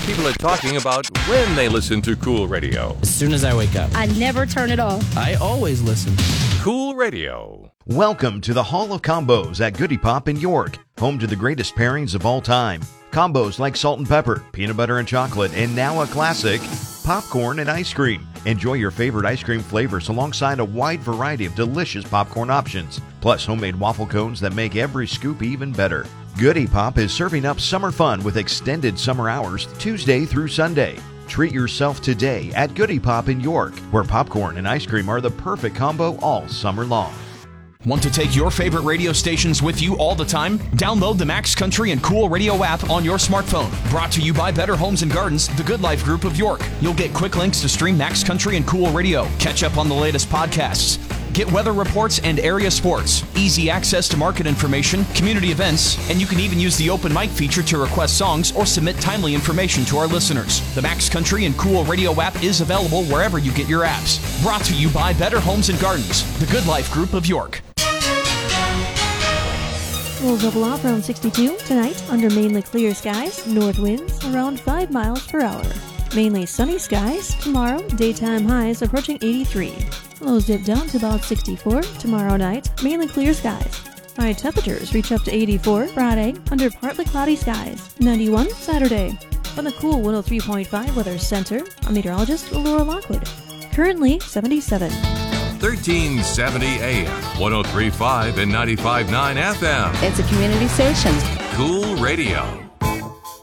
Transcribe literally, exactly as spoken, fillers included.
People are talking about when they listen to Cool Radio. As soon as I wake up. I never turn it off. I always listen. Cool Radio. Welcome to the Hall of Combos at Goody Pop in York, home to the greatest pairings of all time. Combos like salt and pepper, peanut butter and chocolate, and now a classic, popcorn and ice cream. Enjoy your favorite ice cream flavors alongside a wide variety of delicious popcorn options, plus homemade waffle cones that make every scoop even better. Goody Pop is serving up summer fun with extended summer hours Tuesday through Sunday. Treat yourself today at Goody Pop in York, where popcorn and ice cream are the perfect combo all summer long. Want to take your favorite radio stations with you all the time? Download the Max Country and Cool Radio app on your smartphone. Brought to you by Better Homes and Gardens, the Good Life Group of York. You'll get quick links to stream Max Country and Cool Radio, catch up on the latest podcasts, get weather reports and area sports, easy access to market information, community events, and you can even use the open mic feature to request songs or submit timely information to our listeners. The Max Country and Cool Radio app is available wherever you get your apps. Brought to you by Better Homes and Gardens, the Good Life Group of York. We'll level off around sixty-two tonight under mainly clear skies, north winds around five miles per hour. Mainly sunny skies tomorrow, daytime highs approaching eighty-three. Lows dip down to about sixty-four tomorrow night, mainly clear skies. High temperatures reach up to eighty-four Friday under partly cloudy skies, ninety-one Saturday. On the cool one oh three point five Weather Center, I'm meteorologist Laura Lockwood. Currently seventy-seven. thirteen seventy A M, one oh three point five and ninety-five point nine F M. It's a community station. Cool Radio.